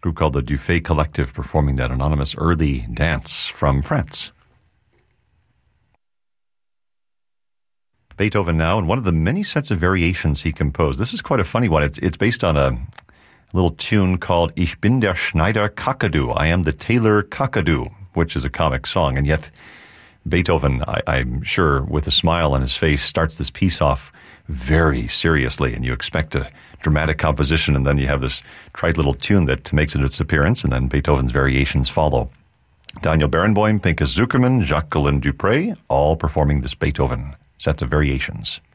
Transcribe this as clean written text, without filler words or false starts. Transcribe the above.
group called the Dufay Collective performing that anonymous early dance from France. Beethoven now, and one of the many sets of variations he composed. This is quite a funny one. It's based on a little tune called Ich bin der Schneider Kakadu. I am the tailor Kakadu, which is a comic song. And yet Beethoven, I'm sure, with a smile on his face, starts this piece off very seriously, and you expect a dramatic composition, and then you have this trite little tune that makes its appearance, and then Beethoven's variations follow. Daniel Barenboim, Pinchas Zukerman, Jacqueline Dupre, all performing this Beethoven set of variations.